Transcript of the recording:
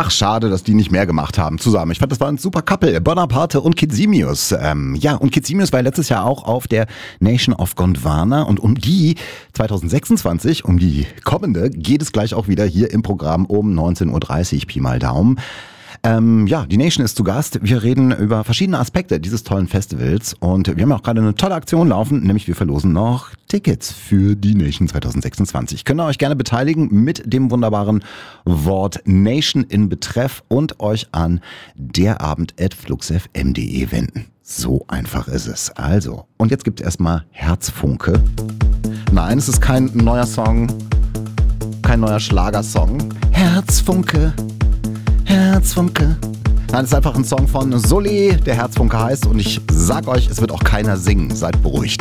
Ach, schade, dass die nicht mehr gemacht haben zusammen. Ich fand, das war ein super Couple. Bonaparte und Kid Simius. Und Kid Simius war letztes Jahr auch auf der Nation of Gondwana. Und um die 2026, um die kommende, geht es gleich auch wieder hier im Programm um 19.30 Uhr, Pi mal Daumen. Die Nation ist zu Gast. Wir reden über verschiedene Aspekte dieses tollen Festivals und wir haben auch gerade eine tolle Aktion laufen, nämlich wir verlosen noch Tickets für die Nation 2026. Könnt ihr euch gerne beteiligen mit dem wunderbaren Wort Nation in Betreff und euch an derabend@fluxfm.de wenden. So einfach ist es. Also, und jetzt gibt es erstmal Herzfunke. Nein, es ist kein neuer Song, kein neuer Schlagersong. Herzfunke. Herzfunke. Nein, es ist einfach ein Song von Sully, der Herzfunke heißt und ich sag euch, es wird auch keiner singen. Seid beruhigt.